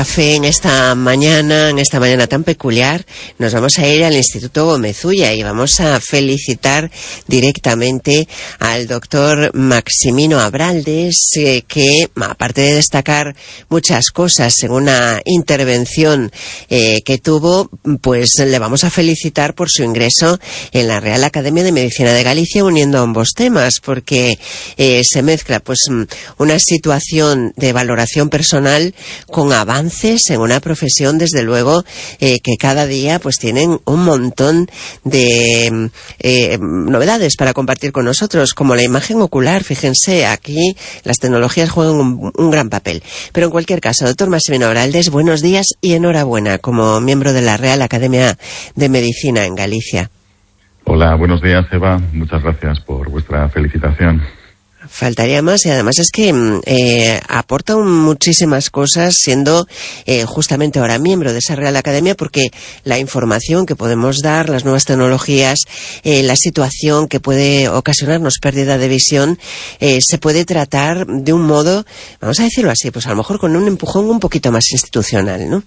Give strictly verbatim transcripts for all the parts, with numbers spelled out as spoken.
Café en esta mañana, en esta mañana tan peculiar, nos vamos a ir al Instituto Gómez Ulla y vamos a felicitar directamente al doctor Maximino Abraldes, eh, que aparte de destacar muchas cosas en una intervención eh, que tuvo, pues le vamos a felicitar por su ingreso en la Real Academia de Medicina de Galicia, uniendo ambos temas, porque eh, se mezcla pues una situación de valoración personal con avances en una profesión, desde luego, eh, que cada día pues tienen un montón de eh, novedades para compartir con nosotros, como la imagen ocular. Fíjense, aquí las tecnologías juegan un, un gran papel. Pero en cualquier caso, doctor Maximino Abraldes, buenos días y enhorabuena como miembro de la Real Academia de Medicina en Galicia. Hola, buenos días, Eva. Muchas gracias por vuestra felicitación. Faltaría más, y además es que eh, aporta muchísimas cosas siendo eh, justamente ahora miembro de esa Real Academia, porque la información que podemos dar, las nuevas tecnologías, eh, la situación que puede ocasionarnos pérdida de visión, eh, se puede tratar de un modo, vamos a decirlo así, pues a lo mejor con un empujón un poquito más institucional, ¿no?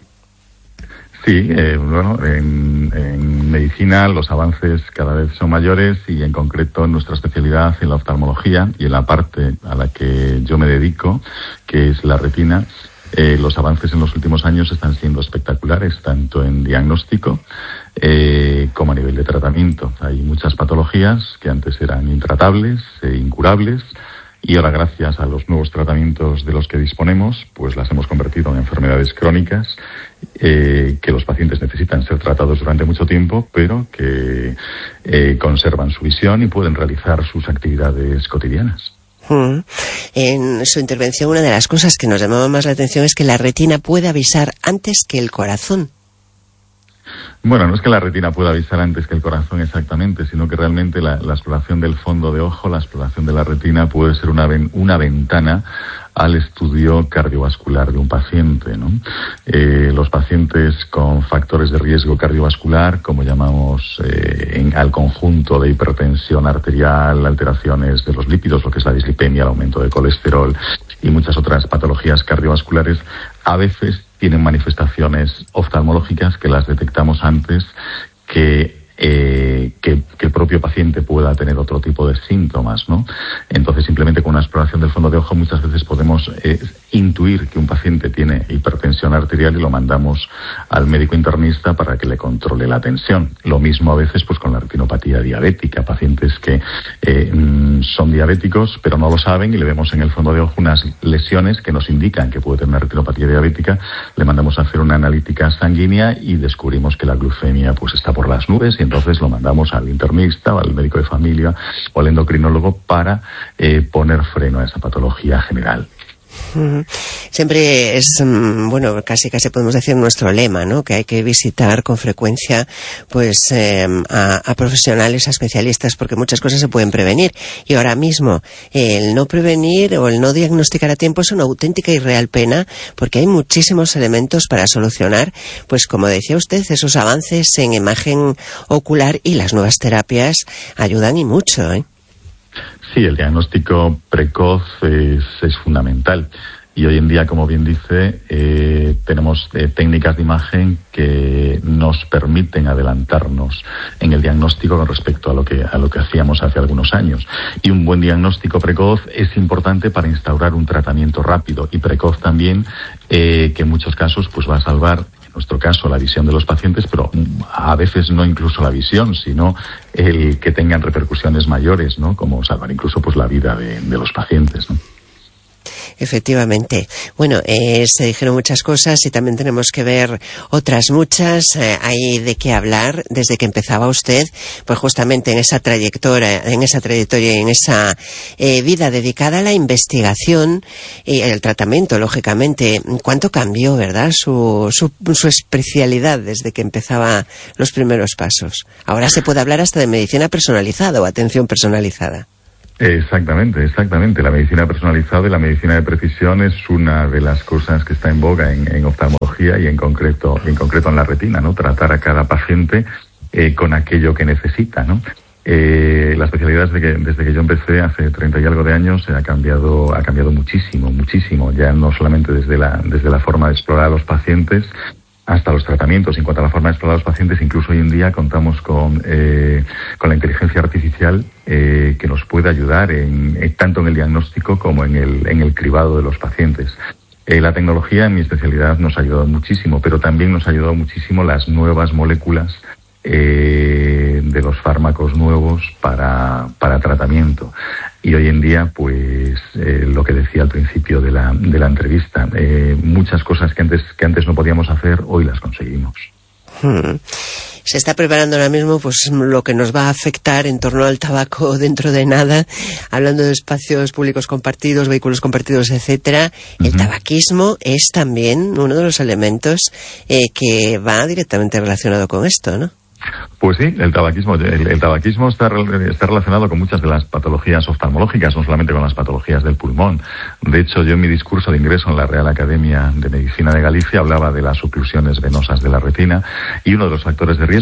Sí, eh, bueno, en, en medicina los avances cada vez son mayores y en concreto en nuestra especialidad en la oftalmología y en la parte a la que yo me dedico, que es la retina, eh, los avances en los últimos años están siendo espectaculares, tanto en diagnóstico eh, como a nivel de tratamiento. Hay muchas patologías que antes eran intratables e incurables, y ahora, gracias a los nuevos tratamientos de los que disponemos, pues las hemos convertido en enfermedades crónicas eh, que los pacientes necesitan ser tratados durante mucho tiempo, pero que eh, conservan su visión y pueden realizar sus actividades cotidianas. Mm. En su intervención, una de las cosas que nos llamaba más la atención es que la retina puede avisar antes que el corazón. Bueno, no es que la retina pueda avisar antes que el corazón exactamente, sino que realmente la, la exploración del fondo de ojo, la exploración de la retina puede ser una, ven, una ventana al estudio cardiovascular de un paciente, ¿no? Eh, los pacientes con factores de riesgo cardiovascular, como llamamos eh, en, al conjunto de hipertensión arterial, alteraciones de los lípidos, lo que es la dislipemia, el aumento de colesterol y muchas otras patologías cardiovasculares, a veces tienen manifestaciones oftalmológicas que las detectamos antes que, eh, que, que el propio paciente pueda tener otro tipo de síntomas, ¿no? Entonces, simplemente con una exploración del fondo de ojo muchas veces podemos eh, intuir que un paciente tiene hipertensión arterial y lo mandamos al médico internista para que le controle la tensión. Lo mismo a veces pues con la retinopatía diabética, pacientes que eh, son diabéticos pero no lo saben y le vemos en el fondo de ojo unas lesiones que nos indican que puede tener una retinopatía diabética, le mandamos a hacer una analítica sanguínea y descubrimos que la glucemia pues está por las nubes, y entonces lo mandamos al internista o al médico de familia o al endocrinólogo para eh, poner freno a esa patología general. Siempre es, bueno, casi casi podemos decir nuestro lema, ¿no? Que hay que visitar con frecuencia pues eh, a, a profesionales, a especialistas, porque muchas cosas se pueden prevenir. Y ahora mismo el no prevenir o el no diagnosticar a tiempo es una auténtica y real pena, porque hay muchísimos elementos para solucionar, pues como decía usted, esos avances en imagen ocular, y las nuevas terapias ayudan y mucho, ¿eh? Sí, el diagnóstico precoz es, es fundamental. Y hoy en día, como bien dice, eh, tenemos eh, técnicas de imagen que nos permiten adelantarnos en el diagnóstico con respecto a lo que a lo que hacíamos hace algunos años. Y un buen diagnóstico precoz es importante para instaurar un tratamiento rápido y precoz también, eh, que en muchos casos pues va a salvar, en nuestro caso, la visión de los pacientes, pero a veces no incluso la visión, sino el que tengan repercusiones mayores, ¿no? Como salvar incluso pues la vida de, de los pacientes, ¿no? Efectivamente. Bueno, eh, se dijeron muchas cosas y también tenemos que ver otras muchas. Eh, hay de qué hablar desde que empezaba usted, pues justamente en esa trayectoria, en esa trayectoria y en esa eh, vida dedicada a la investigación y el tratamiento, lógicamente. ¿Cuánto cambió, verdad, su, su, su especialidad desde que empezaba los primeros pasos? Ahora se puede hablar hasta de medicina personalizada o atención personalizada. Exactamente, exactamente. La medicina personalizada y la medicina de precisión es una de las cosas que está en boga en, en oftalmología y en concreto, en concreto en la retina, ¿no? Tratar a cada paciente eh, con aquello que necesita, ¿no? Eh, la especialidad desde que, desde que yo empecé hace treinta y algo de años ha cambiado, ha cambiado muchísimo, muchísimo. Ya no solamente desde la, desde la forma de explorar a los pacientes hasta los tratamientos. En cuanto a la forma de explorar a los pacientes, incluso hoy en día contamos con, eh, con la inteligencia artificial eh, que nos puede ayudar en, en, tanto en el diagnóstico como en el, en el cribado de los pacientes. Eh, la tecnología en mi especialidad nos ha ayudado muchísimo, pero también nos ha ayudado muchísimo las nuevas moléculas eh, de los fármacos nuevos para, para tratamiento. Y hoy en día, pues, eh, lo que decía al principio de la, de la entrevista, eh, muchas cosas que antes, que antes no podíamos hacer, hoy las conseguimos. Hmm. Se está preparando ahora mismo pues lo que nos va a afectar en torno al tabaco dentro de nada, hablando de espacios públicos compartidos, vehículos compartidos, etcétera. Uh-huh. El tabaquismo es también uno de los elementos eh, que va directamente relacionado con esto, ¿no? Pues sí, el tabaquismo, el, el tabaquismo está, está relacionado con muchas de las patologías oftalmológicas, no solamente con las patologías del pulmón. De hecho, yo en mi discurso de ingreso en la Real Academia de Medicina de Galicia hablaba de las oclusiones venosas de la retina, y uno de los factores de riesgo